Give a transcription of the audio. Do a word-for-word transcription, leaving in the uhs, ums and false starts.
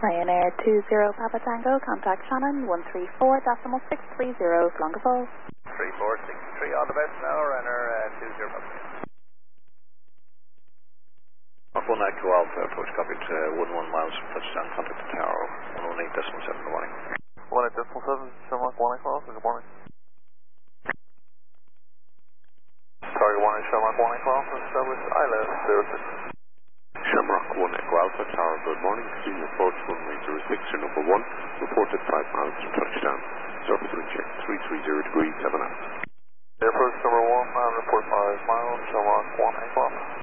Ryanair two zero Papa Tango, contact Shannon one three four decimal six three zero, Longafall. three four six three, all the best now, Ryanair uh, two zero Papa Tango. one Echo Alpha, approach copied to one one miles from touchdown, contact the tower, one one eight decimal seven, good morning. one eight decimal seven, Shamrock one Echo Alpha, good morning. Target one eight Shamrock one Echo Alpha, establish I L S zero six. Shamrock one Echo Alpha Tower, good morning. Steam approach runway zero six, your number one. Reported five miles from touchdown. Surface wind check three three zero degrees, seven knots. Approach number one, and report five miles, Shamrock one Echo Alpha.